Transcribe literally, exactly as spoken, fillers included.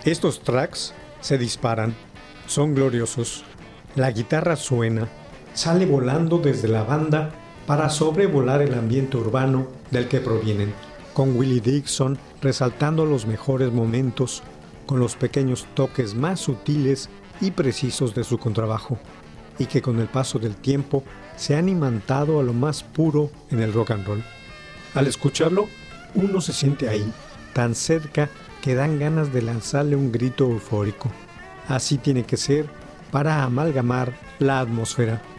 Estos tracks se disparan, son gloriosos. La guitarra suena, sale volando desde la banda para sobrevolar el ambiente urbano del que provienen, con Willie Dixon resaltando los mejores momentos con los pequeños toques más sutiles y precisos de su contrabajo, y que con el paso del tiempo se han imantado a lo más puro en el rock and roll. Al escucharlo, uno se siente ahí, tan cerca que dan ganas de lanzarle un grito eufórico. Así tiene que ser para amalgamar la atmósfera.